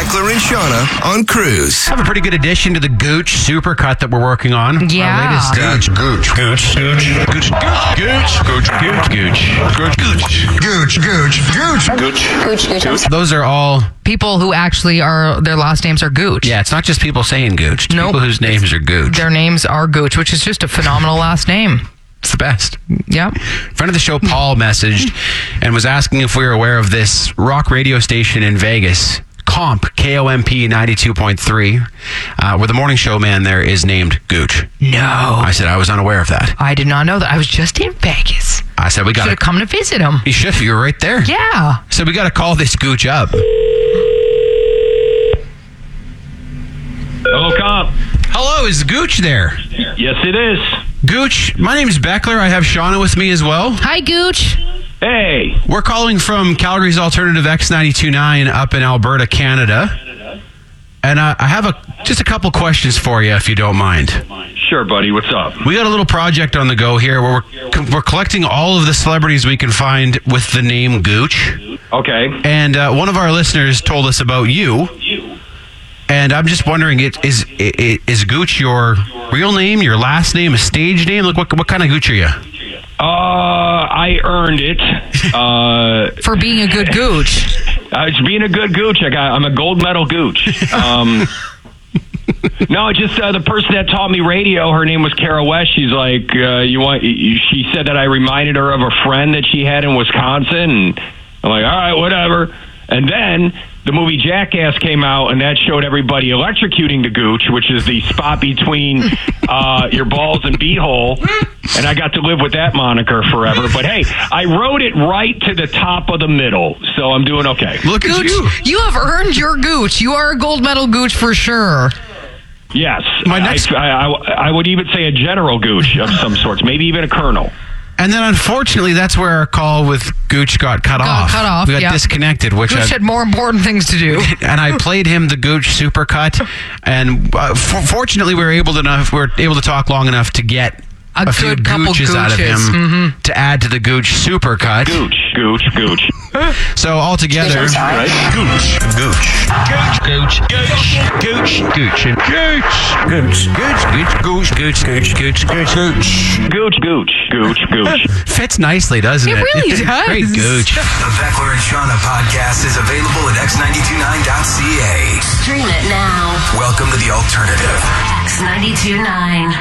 Beckler and Shauna on Cruise. I have a pretty good addition to the Gooch Supercut that we're working on. Yeah. Our latest Gooch. Those are all People who actually are, their last names are Gooch. Yeah, it's not just people saying Gooch. It's Nope. people whose names are Gooch. Their names are Gooch, which is just a phenomenal last name. It's the best. Yep. Friend of the show, Paul, messaged and was asking if we were aware of this rock radio station in Vegas, KOMP 92.3, where the morning show man there is named Gooch. No. I said I was unaware of that. I did not know that. I was just in Vegas. I said we got Should have to. come to visit him. You should. You were right there. Yeah. So we got to call this Gooch up. Hello, Comp. Hello, is Gooch there? Yes, it is. Gooch, my name is Beckler. I have Shauna with me as well. Hi, Gooch. Hey. We're calling from Calgary's Alternative X92.9 up in Alberta, Canada. And I have just a couple questions for you, if you don't mind. Sure, buddy. What's up? We got a little project on the go here where we're collecting all of the celebrities we can find with the name Gooch. Okay. And one of our listeners told us about you. And I'm just wondering, is Gooch your real name, your last name, a stage name? Like, what kind of Gooch are you? I earned it. For being a good Gooch. It's being a good Gooch. I'm a gold medal Gooch. No, just the person that taught me radio, her name was Kara West. She's like, she said that I reminded her of a friend that she had in Wisconsin. And I'm like, all right, whatever. And then the movie Jackass came out, and that showed everybody electrocuting the Gooch, which is the spot between your balls and beehole. And I got to live with that moniker forever. But hey, I wrote it right to the top of the middle, so I'm doing okay. Look at Gooch, you have earned your Gooch. You are a gold medal Gooch for sure. Yes. I would even say a general Gooch of some sorts, maybe even a colonel. And then, unfortunately, that's where our call with Gooch got cut off. We got disconnected. Which Gooch had more important things to do. And I played him the Gooch Supercut. And fortunately, we were able to talk long enough to get a few good couple Gooches out of him to add to the Gooch Supercut. Gooch. So altogether, Gooch. Fits nicely, doesn't it? It really does. Great Gooch. The Beckler and Shauna podcast is available at x929.ca. Stream it now. Welcome to the alternative. X92.9.